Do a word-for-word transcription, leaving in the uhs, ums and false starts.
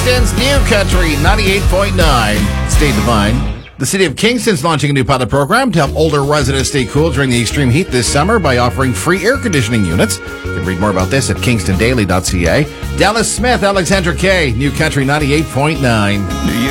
Kingston's New Country ninety-eight point nine. Stay divine. The City of Kingston's launching a new pilot program to help older residents stay cool during the extreme heat this summer by offering free air conditioning units. You can read more about this at kingston daily dot c a. Dallas Smith, Alexandra Kay, New Country ninety-eight point nine.